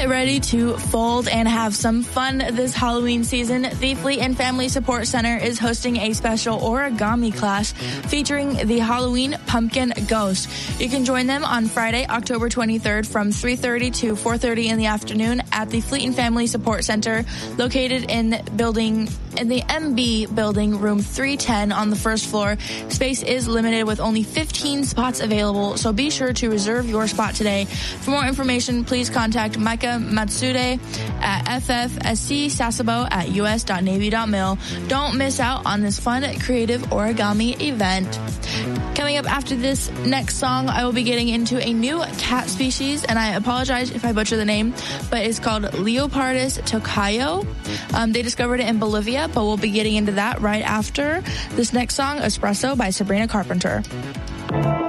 Get ready to fold and have some fun this Halloween season. The Fleet and Family Support Center is hosting a special origami class featuring the Halloween Pumpkin Ghost. You can join them on Friday, October 23rd from 3:30 to 4:30 in the afternoon at the Fleet and Family Support Center, located in the MB building, room 310 on the first floor. Space is limited with only 15 spots available, so be sure to reserve your spot today. For more information, please contact Micah Matsude at ffscsasebo@us.navy.mil. Don't miss out on this fun, creative origami event. Coming up after this next song, I will be getting into a new cat species, and I apologize if I butcher the name, but it's called Leopardus tocayo. They discovered it in Bolivia, but we'll be getting into that right after this next song, Espresso by Sabrina Carpenter.